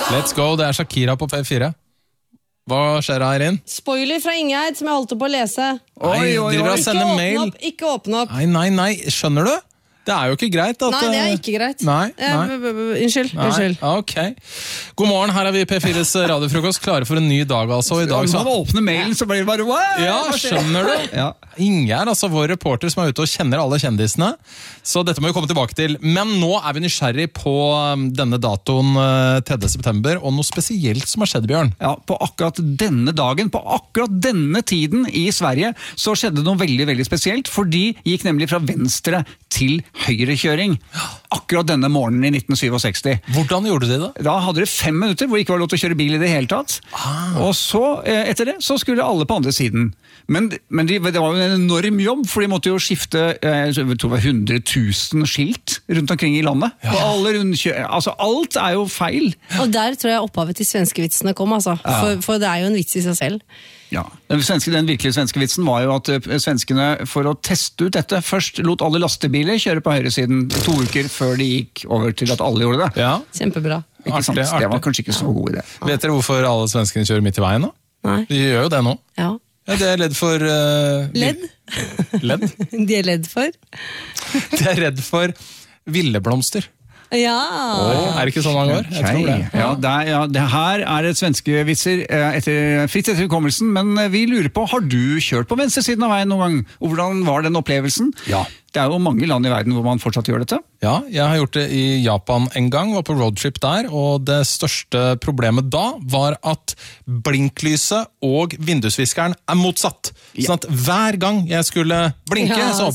Let's go, det Shakira på P4. Hva skjer her inn? Spoiler fra Ingeid som jeg holdt på å lese. Driver og sender mail. Ikke åpne opp. Nei, skjønner du? Det jo ikke greit at... Nei, det ikke greit. Nei. Unnskyld. Ok. God morgen, her vi I P4s radiofrokost, klare for en ny dag altså. I dag, så man åpner mailen, så blir det bare wow! Ja, skjønner du? Ja. Ingjerd, altså vår reporter som ute og kjenner alle kjendisene. Så dette må vi komme tilbake til. Men nå vi nysgjerrig på denne datoen 3. september, og noe spesielt som har skjedd, Bjørn. Ja, på akkurat denne dagen, på akkurat denne tiden I Sverige, så skjedde noe veldig, veldig spesielt, for de gikk nemlig fra venstre til høyrekjøring. Akkurat denne morgenen I 1967. Hvordan gjorde de det? Da hadde de 5 minutter hvor det ikke var lov til å kjøre bil I det hele tatt. Og så, etter det, så skulle alle på andre siden. Men det var jo en enorm jobb, for de måtte jo skifte, jeg tror det var 100 000 skilt rundt omkring I landet. Og alle altså alt jo feil. Og der tror jeg opphavet til svenskevitsene kom, altså. For det jo en vits I seg selv. Ja, den virkelige svenske vitsen var jo at svenskene, for å teste ut dette, først lot alle lastebiler kjøre på høyresiden 2 uker før de gikk over til at alle gjorde det. Ja. Kjempebra. Ikke sant? Det var kanskje ikke så god idé. Vet dere hvorfor alle svenskene kjører midt I veien nå? Nei. De gjør jo det nå. Ja. Ja, de redd for... Ledd? Ledd? De redd for? De redd for villeblomster. Ja. Det ikke sånn man går? Jeg tror det. Ja, det her et svenske vitser fritt etter hukommelsen, men vi lurer på, har du kjørt på venstre siden av veien noen gang? Og hvordan var den opplevelsen? Ja. Det jo mange land I verden hvor man fortsatt gjør dette. Ja, jeg har gjort det I Japan en gang, var på roadtrip der, og det største problemet da var at blinklyset og vindusviskeren motsatt. Sånn at hver gang jeg skulle blinke, så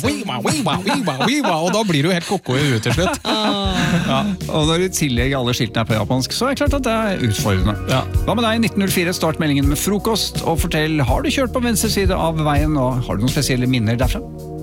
og da blir du helt koko I huet til slutt. Ja. Og når I tillegg alle skiltene på japansk, så det klart at det utfordrende. Ja. Hva med deg 1904, start meldingen med frokost, og fortell, har du kjørt på venstre side av veien, og har du noen spesielle minner derfra?